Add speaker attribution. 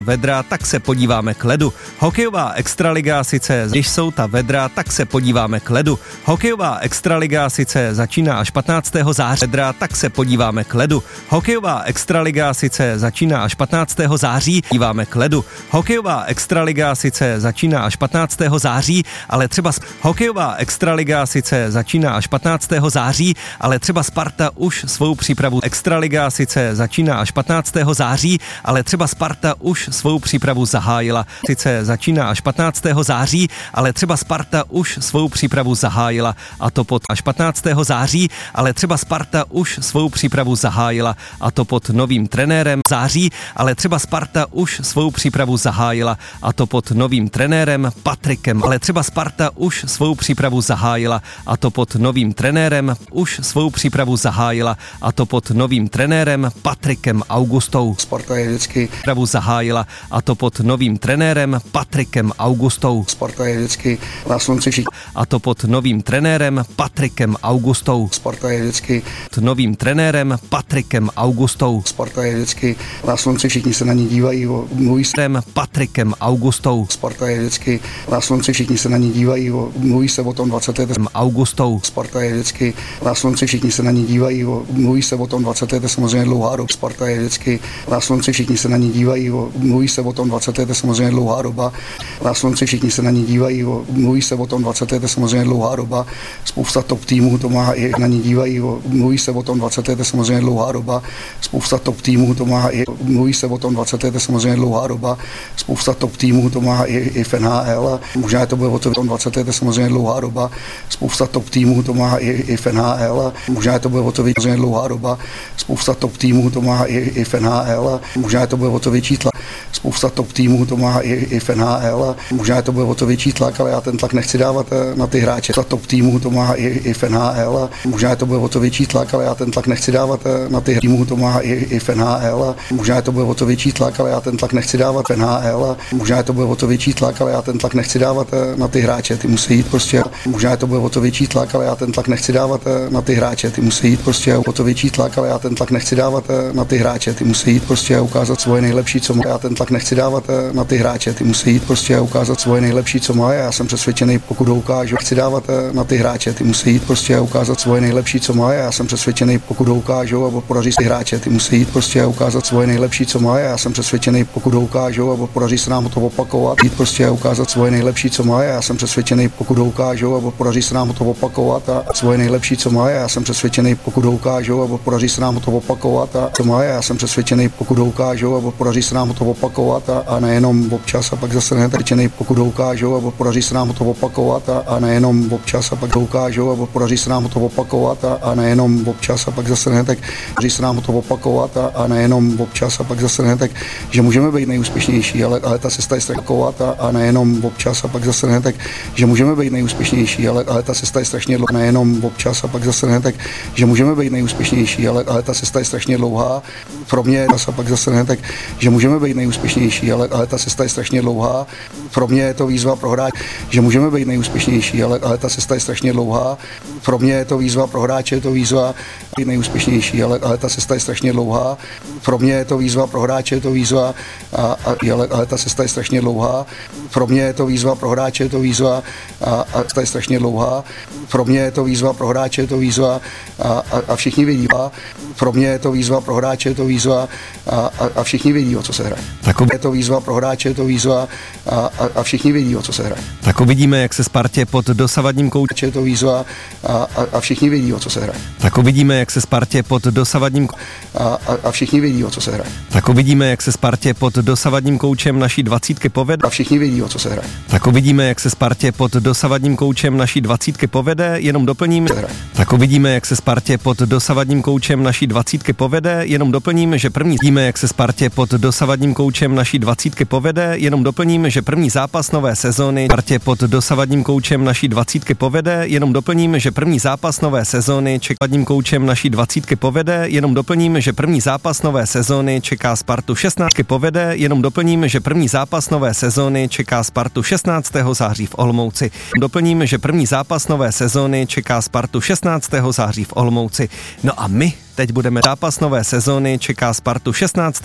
Speaker 1: vedra, tak se podíváme k ledu. Hokejová extraliga sice, když jsou ta vedra, tak se podíváme k ledu. Hokejová extraliga sice začíná až 15. září, vedra, tak se podíváme k ledu. Hokejová extraliga sice začíná až 15. září, podíváme k ledu. Hokejová extraliga sice začíná až 15. září, ale třeba hokejová extraliga sice začíná až 15. září, ale třeba Sparta už svou přípravu extraliga sice začíná až 15. září, ale třeba Sparta už svou přípravu zahájila. Sice začíná až 15. září, ale třeba Sparta už svou přípravu zahájila, a to pod až 15. září, ale třeba Sparta už svou přípravu zahájila, a to pod novým trenérem září, ale třeba Sparta už svou přípravu zahájila, a to pod novým trenérem Patrikem, ale třeba Sparta už svou přípravu zahájila, a to pod novým trenérem už svou přípravu zahájila, a to pod novým trenérem Patrikem Augustou.
Speaker 2: Sparta je vždycky
Speaker 1: přípravu zahájila, a to pod novým trenérem Patrikem Augustou.
Speaker 2: Sparta je vždycky na slunci všichni.
Speaker 1: A to pod novým trenérem Patrikem Augustou.
Speaker 2: Sparta je vždycky
Speaker 1: Pod novým trenérem Patrikem Augustou.
Speaker 2: Sparta je vždycky na slunci všichni se na ní dívají, mluví se
Speaker 1: Patrikem Augustou.
Speaker 2: Sparta je vždycky na slunci všichni se na ní dívají, mluví se o tom 20 let.
Speaker 1: Augustou.
Speaker 2: Sparta je vždycky na slunci všichni se na ní dívají, mluví se o tom 20 let, samozřejmě dlouhá doba. Sparta je vždycky na slunci všichni se na ní dívají, mluví se o tom 20 let, samozřejmě dlouhá doba. Na slunci všichni se na ní dívají, mluví se o tom 20 let, samozřejmě dlouhá doba. Spousta top týmů to má i na ní dívají, mluví se o tom 20 let, samozřejmě dlouhá doba. Spousta top týmů to má i mluví se o tom 20 let, samozřejmě dlouhá doba. Spousta top týmů to má i v NHL. Možná to bude o tom 20 let, samozřejmě dlouhá doba. Spousta top týmů to má i v NHL. Možná to bude o to samozřejmě dlouhá doba. Spousta top týmů to má i v NHL. Možná to bude o to větší tlak. Spousta top týmů to má i v NHL. Možná to bude o to větší tlak, ale já ten tlak nechci dávat na ty hráče. Ta top týmů to má i v NHL. Možná to bude o to větší tlak, ale já ten tlak nechci dávat na ty týmů to má i v NHL. Možná to bude o to větší tlak, ale já ten tlak nechci dávat v NHL. Možná to bude o to větší tlak, ale já ten tlak nechci dávat na ty hráče. Ty musí jít prostě. Možná to bude o to větší tlak, ale já ten tlak nechci dávat na ty hráče. Ty musí jít prostě o to větší tlak, ale já ten tlak nechci dávat na ty hráče. Ty musí jít prostě a ukázat svoje nejlepší, co má. Já ten tlak nechci dávat na ty hráče. Ty musí jít prostě a ukázat svoje nejlepší, co má. Já jsem přesvědčený, pokud ho ukážu, chci dávat na ty hráče. Ty musí jít prostě a ukázat svoje nejlepší, co má. Já jsem přesvědčený, pokud ho ukážu a podaří se hráče. Ty musí jít prostě a ukázat svoje nejlepší, co má. Já jsem přesvědčený, pokud ho ukážu a podaří se nám to opakovat. Jít prostě a ukázat svoje nejlepší, co má. Já jsem přesvědčený, pokud ho ukážu a podaří se nám to opakovat a svoje nejlepší, co má. Já jsem přesvědčený, pokud ho ukážu a podaří se nám to opakovat a co má. Já jsem přesvědčený, pokud ho ukážu a podaří se nám to opakovat a nejenom občas a pak zase netrčený, pokud ho ukážu a podaří se nám to opakovat a nejenom občas a pak ho ukážu a podaří se nám to opakovat a nejenom občas a pak zase ne, tak podaří se nám to opakovat a nejenom občas a pak zase ne, tak že můžeme být nejúspěšnější, ale ta cesta je strachovat a nejenom občas a pak zase ne, tak že můžeme být nejúspěšnější, ale ta cesta je strašně dlouhá, nejenom občas a pak zase ne, tak že můžeme být nejúspěšnější, ale ta cesta je strašně dlouhá. Pro mě a pak zase ne, tak že můžeme být nejúspěšnější, ale ta cesta je strašně dlouhá. Pro mě je to výzva prohrát, že můžeme být nejúspěšnější, ale ta cesta je strašně dlouhá. Pro mě je to výzva pro hráče, je to výzva být nejúspěšnější, ale ta cesta je strašně dlouhá. Pro mě je to výzva pro hráče, je to výzva, ale ta cesta je strašně dlouhá. Pro mě je to výzva pro hráče, je to výzva a cesta je strašně dlouhá. Pro mě je to výzva pro hráče, je to výzva a všichni vědí. Pro mě je to výzva pro hráče, je to výzva a všichni vědí, o co se hraje. Je to výzva pro hráče, je to výzva a všichni vědí, o co se hraje.
Speaker 1: Tak uvidíme, jak se Spartě pod dosavadním koučem.
Speaker 2: Je to výzva a všichni vědí, o co se hraje.
Speaker 1: Tak uvidíme, jak se Spartě pod dosavadním
Speaker 2: a všichni vědí, o co se hraje.
Speaker 1: Tak uvidíme, jak se Spartě pod dosavadním koučem naší 20 povede.
Speaker 2: A všichni vědí, o co se hraje.
Speaker 1: Tak uvidíme, jak se Spartě pod dosavadním koučem naší 20 povede, jenom doplním. Tak uvidíme, jak se Spartě pod dosavadním koučem naší 20 povede, jenom doplním, že první vidíme, jak se Spartě pod dosavadním koučem naší 20 povede, jenom doplním, že první zápas nové sezóny Spartě pod dosavadním koučem naší 20 povede, jenom doplním, že první zápas nové sezóny čekadním koučem naší 20 povede, jenom doplním, že první zápas nové sezóny čeká Spartu 16 povede, jenom doplním, že první zápas nové sezóny čeká Spartu 16. září v Olomouci. Doplním, že první zápas nové sezóny čeká Spartu 16. září v Olomouci. No a my teď budeme zápas nové sezóny čeká Spartu 16.